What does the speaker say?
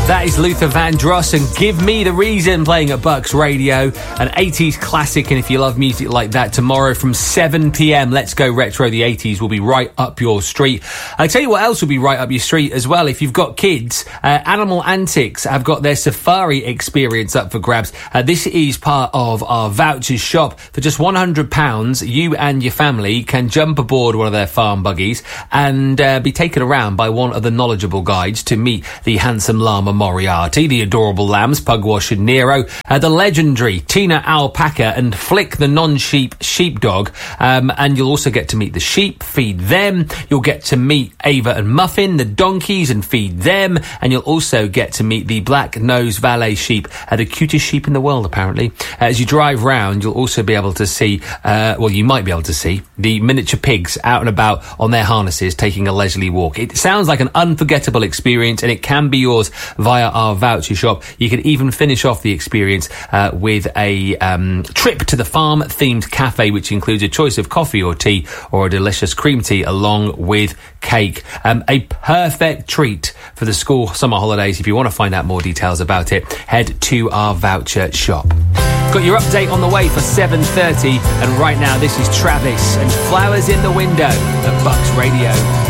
That is Luther Vandross and Give Me the Reason, playing at Bucks Radio, an 80s classic. And if you love music like that, tomorrow from 7 p.m, Let's Go Retro the 80s will be right up your street. I tell you what else will be right up your street as well. If you've got kids, Animal Antics have got their safari experience up for grabs. This is part of our vouchers shop. For just £100, you and your family can jump aboard one of their farm buggies and be taken around by one of the knowledgeable guides to meet the handsome llama Moriarty, the adorable lambs Pugwash and Nero, the legendary Tina Alpaca and Flick the non-sheep sheepdog, and you'll also get to meet the sheep, feed them. You'll get to meet Ava and Muffin, the donkeys, and feed them, and you'll also get to meet the black-nosed valet sheep, the cutest sheep in the world apparently. As you drive round, you'll also be able to see, you might be able to see the miniature pigs out and about on their harnesses taking a leisurely walk. It sounds like an unforgettable experience, and it can be yours via our voucher shop. You can even finish off the experience with a trip to the farm-themed cafe, which includes a choice of coffee or tea or a delicious cream tea along with cake. A perfect treat for the school summer holidays. If you want to find out more details about it, head to our voucher shop. Got your update on the way for 7:30, and right now this is Travis and Flowers in the Window at Bucks Radio.